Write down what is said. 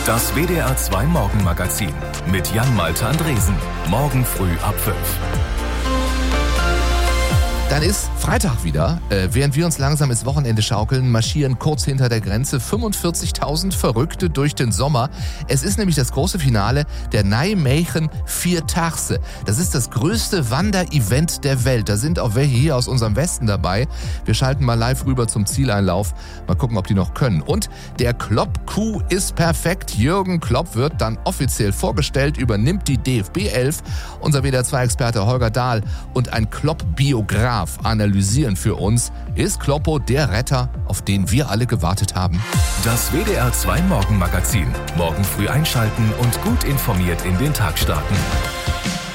Das WDR 2 Morgenmagazin mit Jan-Malte Andresen. Morgen früh ab 5. Dann ist Freitag wieder. Während wir uns langsam ins Wochenende schaukeln, marschieren kurz hinter der Grenze 45.000 Verrückte durch den Sommer. Es ist nämlich das große Finale der Nijmegen Vierdaagse. Das ist das größte Wanderevent der Welt. Da sind auch welche hier aus unserem Westen dabei. Wir schalten mal live rüber zum Zieleinlauf. Mal gucken, ob die noch können. Und der Klopp-Coup ist perfekt. Jürgen Klopp wird dann offiziell vorgestellt, übernimmt die DFB 11. Unser WDR 2-Experte Holger Dahl und ein Klopp-Biograf analysieren für uns. Ist Kloppo der Retter, auf den wir alle gewartet haben? Das WDR 2 Morgenmagazin. Morgen früh einschalten und gut informiert in den Tag starten.